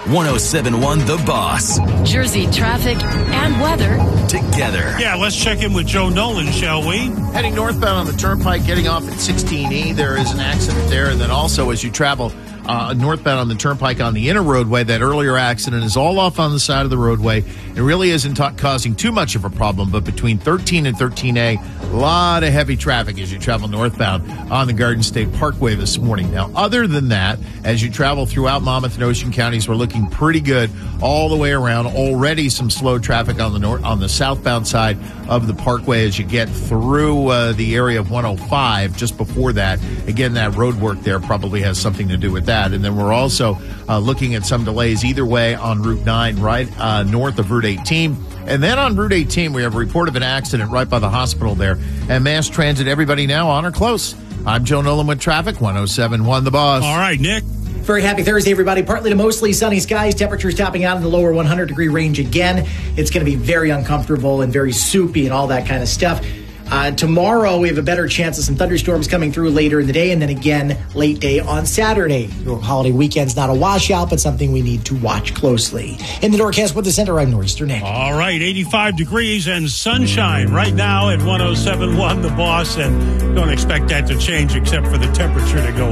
1071 The Boss. Jersey traffic and weather Together. Yeah, let's check in with Joe Nolan, shall we? Heading northbound on the Turnpike, getting off at 16E, there is an accident there. And then also as you travel northbound on the Turnpike on the inner roadway, that earlier accident is all off on the side of the roadway. It really isn't causing too much of a problem, but between 13 and 13A, a lot of heavy traffic as you travel northbound on the Garden State Parkway this morning. Now, other than that, as you travel throughout Monmouth and Ocean counties, we're looking pretty good all the way around. Already some slow traffic on the southbound side of the Parkway as you get through the area of 105 just before that. Again, that road work there probably has something to do with that. And then we're also looking at some delays either way on Route 9 right north of Route 18. And then on Route 18, we have a report of an accident right by the hospital there. And mass transit, everybody now on or close. I'm Joe Nolan with traffic, 1071 The Boss. All right, Nick. Very happy Thursday, everybody. Partly to mostly sunny skies. Temperatures topping out in the lower 100-degree range again. It's going to be very uncomfortable and very soupy and all that kind of stuff. Tomorrow, we have a better chance of some thunderstorms coming through later in the day, and then again late day on Saturday. Your holiday weekend's not a washout, but something we need to watch closely. In the Norcast with the Center, I'm Nor'easter Nick. All right, 85 degrees and sunshine right now at 1071 The Boss, and don't expect that to change except for the temperature to go